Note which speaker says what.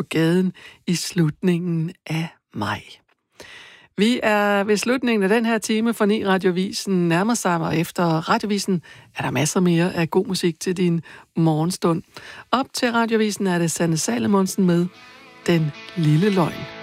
Speaker 1: gaden i slutningen af maj. Vi er ved slutningen af den her time, for 9 Radiovisen nærmer sig, og efter Radiovisen er der masser mere af god musik til din morgenstund. Op til Radiovisen er det Sanne Salomonsen med Den Lille Løgn.